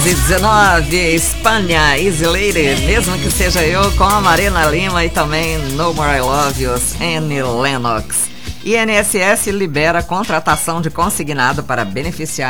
19, Espanha, Easy Lady, mesmo que seja eu, com a Marina Lima e também No More I Love You, Annie Lennox. INSS libera contratação de consignado para beneficiar